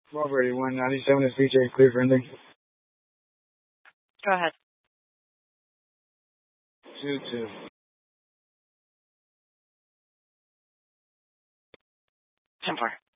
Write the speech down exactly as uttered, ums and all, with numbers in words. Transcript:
Robert eighty-one ninety-seven is V J, clear for ending. Go ahead. two two. ten four.